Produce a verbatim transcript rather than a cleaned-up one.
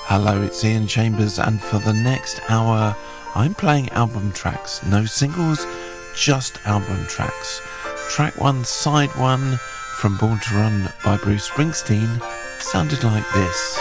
Hello, it's Ian Chambers, and for the next hour, I'm playing album tracks. No singles, just album tracks. Track one, side one, from Born to Run by Bruce Springsteen, sounded like this.